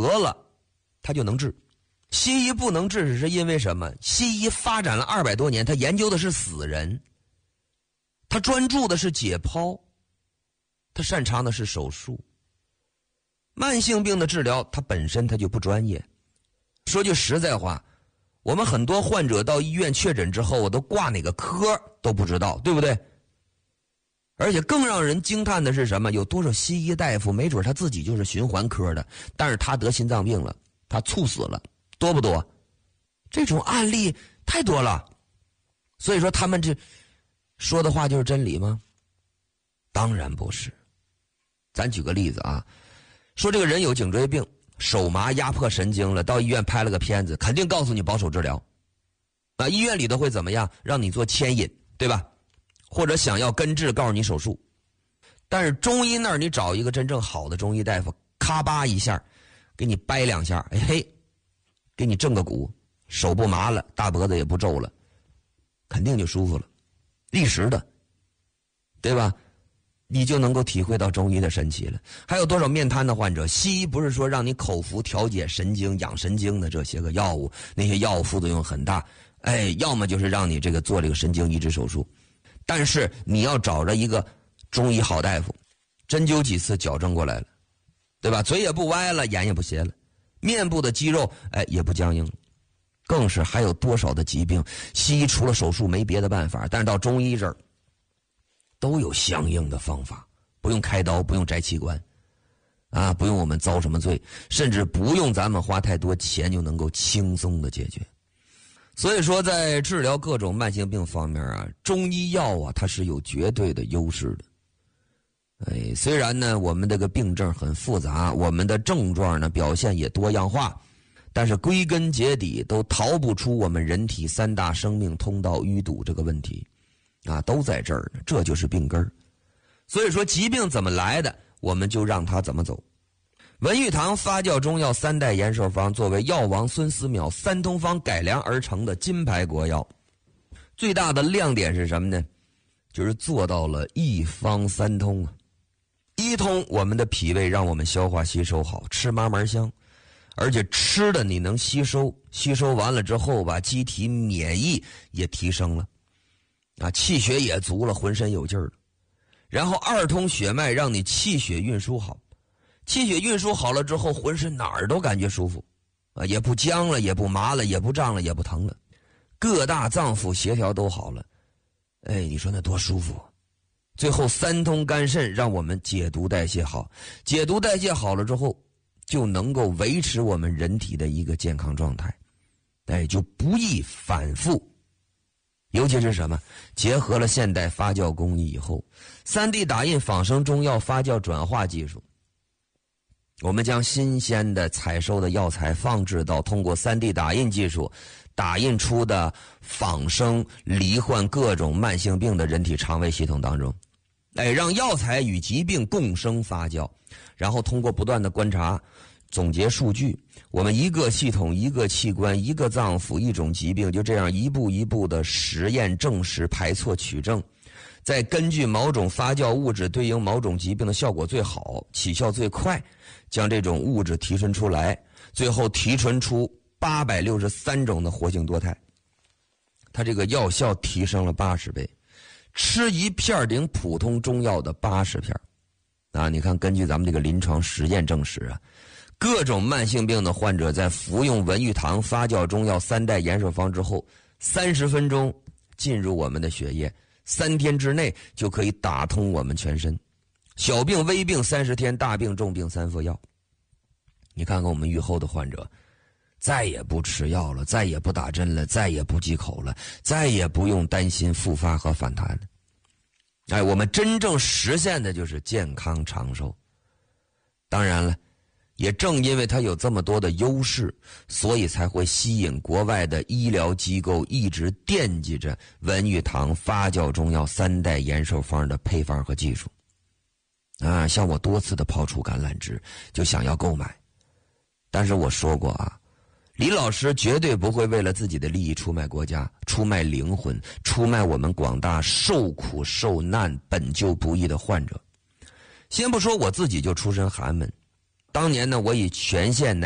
得了，它就能治。西医不能治是因为什么？西医发展了200多年，它研究的是死人，它专注的是解剖，它擅长的是手术。慢性病的治疗，它本身它就不专业。说句实在话，我们很多患者到医院确诊之后，我都挂哪个科都不知道，对不对？而且更让人惊叹的是什么？有多少西医大夫没准他自己就是循环科的，但是他得心脏病了，他猝死了，多不多？这种案例太多了。所以说他们这说的话就是真理吗？当然不是。咱举个例子啊，说这个人有颈椎病，手麻压迫神经了，到医院拍了个片子，肯定告诉你保守治疗。医院里头会怎么样？让你做牵引，对吧？或者想要根治，告诉你手术。但是中医那儿你找一个真正好的中医大夫，咔吧一下给你掰2下，嘿，给你正个骨，手不麻了，大脖子也不皱了，肯定就舒服了，立时的，对吧？你就能够体会到中医的神奇了。还有多少面瘫的患者，西医不是说让你口服调节神经养神经的这些个药物，那些药物副作用很大，要么就是让你这个做这个神经移植手术。但是你要找着一个中医好大夫，针灸几次矫正过来了，对吧？嘴也不歪了，眼也不斜了，面部的肌肉也不僵硬了。更是还有多少的疾病，西医除了手术没别的办法，但是到中医这儿都有相应的方法，不用开刀，不用摘器官啊，不用我们遭什么罪，甚至不用咱们花太多钱就能够轻松的解决。所以说在治疗各种慢性病方面啊，中医药啊它是有绝对的优势的。虽然呢我们这个病症很复杂，我们的症状呢表现也多样化，但是归根结底都逃不出我们人体3大生命通道淤堵这个问题啊，都在这儿呢，这就是病根儿。所以说疾病怎么来的，我们就让它怎么走。文玉堂发酵中药3代延寿方作为药王孙思邈3通方改良而成的金牌国药，最大的亮点是什么呢？就是做到了一方3通啊。1通我们的脾胃让我们消化吸收好，吃嘛嘛香，而且吃的你能吸收，吸收完了之后吧，机体免疫也提升了啊，气血也足了，浑身有劲儿了。然后2通血脉让你气血运输好，气血运输好了之后，浑身哪儿都感觉舒服啊，也不僵了，也不麻了，也不胀了，也不疼了，各大脏腑协调都好了。你说那多舒服。最后3通肝肾让我们解毒代谢好，解毒代谢好了之后就能够维持我们人体的一个健康状态，就不易反复。尤其是什么？结合了现代发酵工艺以后，3D 打印仿生中药发酵转化技术，我们将新鲜的采收的药材放置到通过 3D 打印技术打印出的仿生罹患各种慢性病的人体肠胃系统当中，让药材与疾病共生发酵，然后通过不断的观察总结数据，我们一个系统一个器官一个脏腑一种疾病，就这样一步一步的实验证实排错取证，再根据某种发酵物质对应某种疾病的效果最好起效最快，将这种物质提纯出来，最后提纯出863种的活性多肽，它这个药效提升了80倍，吃1片顶普通中药的80片啊！你看根据咱们这个临床实验证实啊，各种慢性病的患者在服用文玉堂发酵中药3代延寿方之后，30分钟进入我们的血液，3天之内就可以打通我们全身，小病微病30天，大病重病3副药。你看看我们愈后的患者，再也不吃药了，再也不打针了，再也不忌口了，再也不用担心复发和反弹了。我们真正实现的就是健康长寿。当然了，也正因为它有这么多的优势，所以才会吸引国外的医疗机构一直惦记着文玉堂发酵中药3代延寿方的配方和技术啊，向我多次的抛出橄榄枝，就想要购买。但是我说过啊，李老师绝对不会为了自己的利益出卖国家，出卖灵魂，出卖我们广大受苦受难本就不易的患者。先不说我自己就出身寒门，当年呢，我以全县